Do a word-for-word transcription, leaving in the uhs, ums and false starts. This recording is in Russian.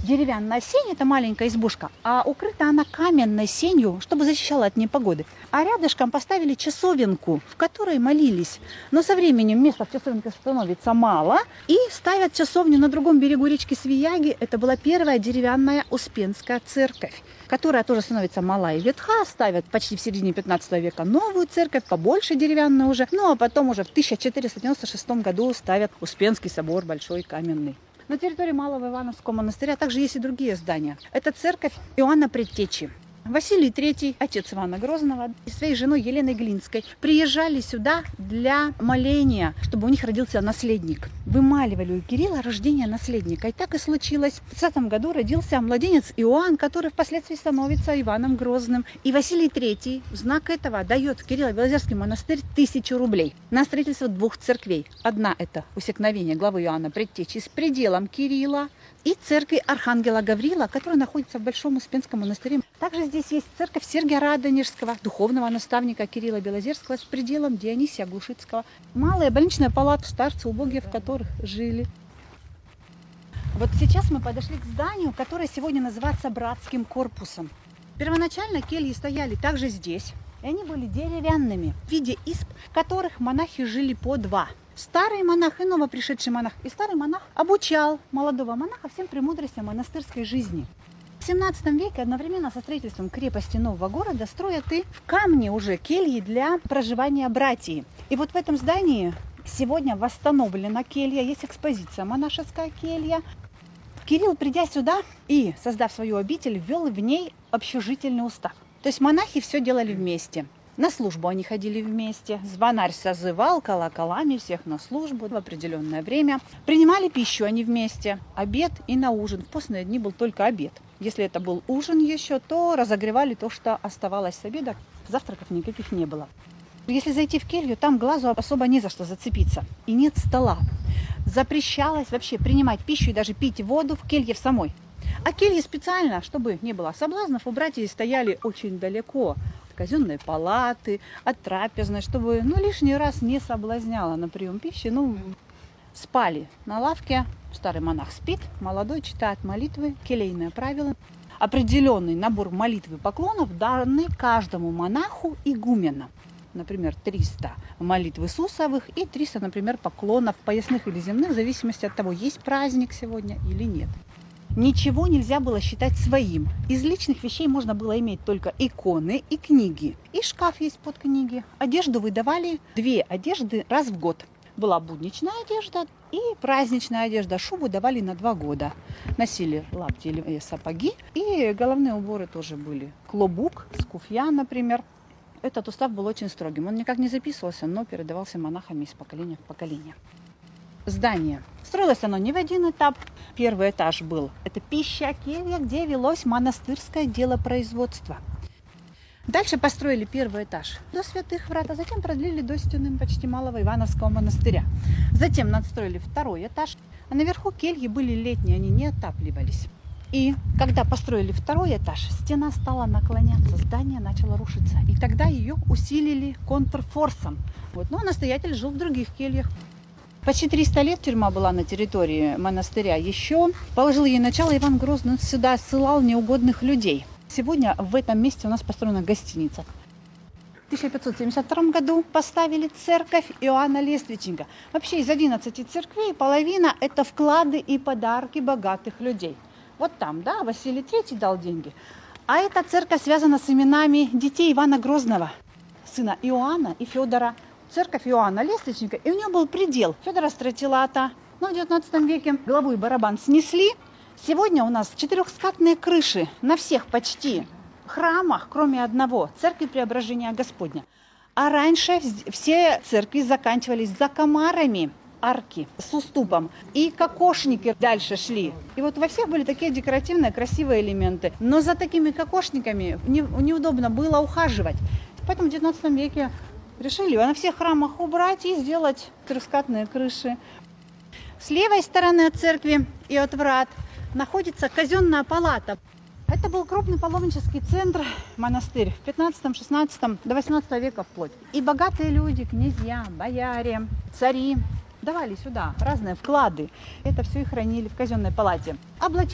Деревянная сень – это маленькая избушка, а укрыта она каменной сенью, чтобы защищала от непогоды. А рядышком поставили часовенку, в которой молились. Но со временем места в часовенке становится мало, и ставят часовню на другом берегу речки Свияги. Это была первая деревянная Успенская церковь, которая тоже становится мала и ветха. Ставят почти в середине пятнадцатого века новую церковь, побольше деревянную уже. Ну а потом уже в тысяча четыреста девяносто шестом году ставят Успенский собор большой каменный. На территории Малого Ивановского монастыря также есть и другие здания. Это церковь Иоанна Предтечи. Василий третий, отец Ивана Грозного, и своей женой Еленой Глинской приезжали сюда для моления, чтобы у них родился наследник. Вымаливали у Кирилла рождение наследника. И так и случилось. В тридцатом году родился младенец Иоанн, который впоследствии становится Иваном Грозным. И Василий третий в знак этого дает в Кирилло-Белозерский монастырь тысячу рублей на строительство двух церквей. Одна – это усекновение главы Иоанна Предтечи с пределом Кирилла, и церковь Архангела Гавриила, которая находится в Большом Успенском монастыре. Также здесь есть церковь Сергия Радонежского, духовного наставника Кирилла Белозерского с пределом Дионисия Глушицкого. Малая больничная палата, старцы убогие, в которых жили. Вот сейчас мы подошли к зданию, которое сегодня называется Братским корпусом. Первоначально кельи стояли также здесь, и они были деревянными, в виде изб, в которых монахи жили по два. Старый монах и новопришедший монах. И старый монах обучал молодого монаха всем премудростям монастырской жизни. В семнадцатом веке одновременно со строительством крепости нового города строят и в камне уже кельи для проживания братьев. И вот в этом здании сегодня восстановлена келья, есть экспозиция монашеская келья. Кирилл, придя сюда и создав свою обитель, ввел в ней общежительный устав. То есть монахи все делали вместе. На службу они ходили вместе, звонарь созывал колоколами всех на службу в определенное время. Принимали пищу они вместе, обед и на ужин. В постные дни был только обед. Если это был ужин еще, то разогревали то, что оставалось с обеда. Завтраков никаких не было. Если зайти в келью, там глазу особо не за что зацепиться. И нет стола. Запрещалось вообще принимать пищу и даже пить воду в келье в самой. А кельи специально, чтобы не было соблазнов, у братьев стояли очень далеко казенной палаты, от трапезной, чтобы ну, лишний раз не соблазняло на прием пищи. Ну, спали на лавке, старый монах спит, молодой читает молитвы, келейное правило. Определенный набор молитв и поклонов даны каждому монаху игумена. Например, триста молитв Иисусовых и триста, например, поклонов поясных или земных, в зависимости от того, есть праздник сегодня или нет. Ничего нельзя было считать своим. Из личных вещей можно было иметь только иконы и книги. И шкаф есть под книги. Одежду выдавали две одежды раз в год. Была будничная одежда и праздничная одежда. Шубу давали на два года. Носили лапти или сапоги. И головные уборы тоже были. Клобук, скуфья, например. Этот устав был очень строгим. Он никак не записывался, но передавался монахами из поколения в поколение. Здание. Строилось оно не в один этап. Первый этаж был. Это пища, келья, где велось монастырское делопроизводство. Дальше построили первый этаж до Святых Врат, а затем продлили до стены почти Малого Ивановского монастыря. Затем надстроили второй этаж. А наверху кельи были летние, они не отапливались. И когда построили второй этаж, стена стала наклоняться, здание начало рушиться. И тогда ее усилили контрфорсом. Вот. Но настоятель жил в других кельях. Почти триста лет тюрьма была на территории монастыря. Еще положил ей начало Иван Грозный, он сюда ссылал неугодных людей. Сегодня в этом месте у нас построена гостиница. В тысяча пятьсот семьдесят втором году поставили церковь Иоанна Лествичника. Вообще из одиннадцати церквей половина – это вклады и подарки богатых людей. Вот там, да, Василий третий дал деньги. А эта церковь связана с именами детей Ивана Грозного, сына Иоанна и Федора. Церковь Иоанна Лествичника, и у нее был предел Федора Стратилата. Но в девятнадцатом веке главу и барабан снесли. Сегодня у нас четырехскатные крыши на всех почти храмах, кроме одного, церкви Преображения Господня. А раньше все церкви заканчивались за комарами, арки с уступом. И кокошники дальше шли. И вот во всех были такие декоративные, красивые элементы. Но за такими кокошниками не, неудобно было ухаживать. Поэтому в девятнадцатом веке решили на всех храмах убрать и сделать трехскатные крыши. С левой стороны от церкви и от врат находится казенная палата. Это был крупный паломнический центр, монастырь в пятнадцатом-шестнадцатом до восемнадцатого века вплоть. И богатые люди, князья, бояре, цари давали сюда разные вклады. Это все и хранили в казенной палате.